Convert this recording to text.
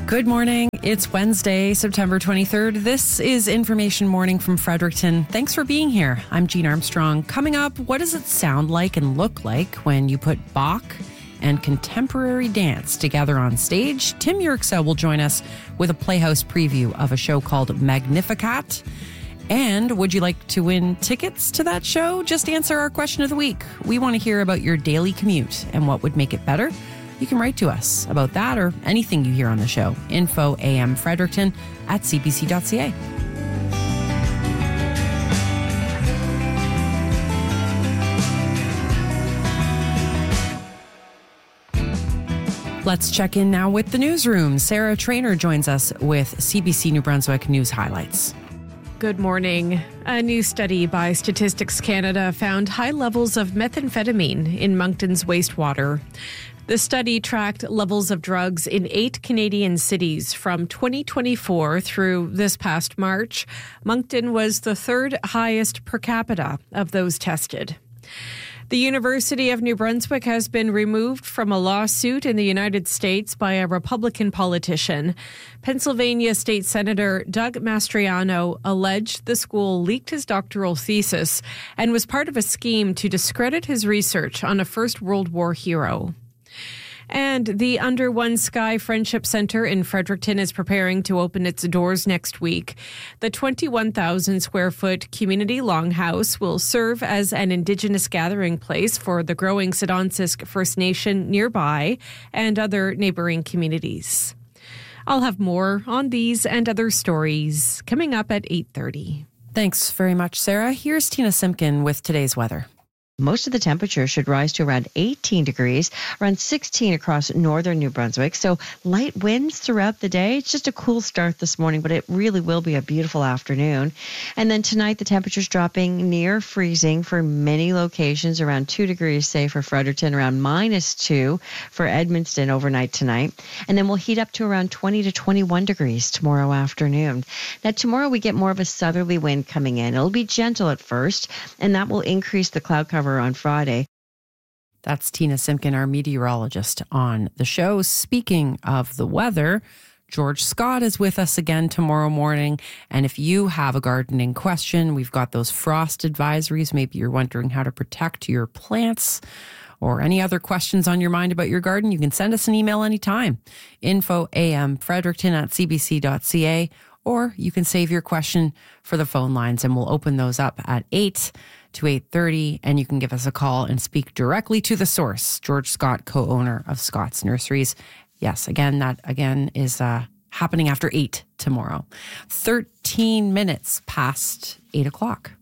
Good morning. It's Wednesday, September 23rd. This is Information Morning from Fredericton. Thanks for being here. I'm Jean Armstrong. Coming up, what does it sound like and look like when you put Bach and contemporary dance together on stage? Tim Yerxa will join us with a Playhouse preview of a show called Magnificat. And would you like to win tickets to that show? Just answer our question of the week. We want to hear about your daily commute and what would make it better. You can write to us about that or anything you hear on the show. Info AM Fredericton at cbc.ca. Let's check in now with the newsroom. Sarah Trainer joins us with CBC New Brunswick News Highlights. Good morning. A new study by Statistics Canada found high levels of methamphetamine in Moncton's wastewater. The study tracked levels of drugs in 8 Canadian cities from 2024 through this past March. Moncton was the third highest per capita of those tested. The University of New Brunswick has been removed from a lawsuit in the United States by a Republican politician. Pennsylvania State Senator Doug Mastriano alleged the school leaked his doctoral thesis and was part of a scheme to discredit his research on a First World War hero. And the Under One Sky Friendship Centre in Fredericton is preparing to open its doors next week. The 21,000 square foot community longhouse will serve as an Indigenous gathering place for the growing Sidonsisk First Nation nearby and other neighbouring communities. I'll have more on these and other stories coming up at 8:30. Thanks very much, Sarah. Here's Tina Simpkin with today's weather. Most of the temperature should rise to around 18 degrees, around 16 across northern New Brunswick. So light winds throughout the day. It's just a cool start this morning, but it really will be a beautiful afternoon. And then tonight, the temperature's dropping near freezing for many locations, around 2 degrees, say, for Fredericton, around -2 for Edmundston overnight tonight. And then we'll heat up to around 20 to 21 degrees tomorrow afternoon. Now, tomorrow we get more of a southerly wind coming in. It'll be gentle at first, and that will increase the cloud cover on Friday. That's Tina Simpkin, our meteorologist on the show. Speaking of the weather, George Scott is with us again tomorrow morning. And if you have a gardening question, we've got those frost advisories. Maybe you're wondering how to protect your plants or any other questions on your mind about your garden, you can send us an email anytime. Info AM Fredericton at cbc.ca. Or you can save your question for the phone lines and we'll open those up at 8 to 8:30, and you can give us a call and speak directly to the source, George Scott, co-owner of Scott's Nurseries. Yes, that is happening after 8 tomorrow. 13 minutes past 8 o'clock.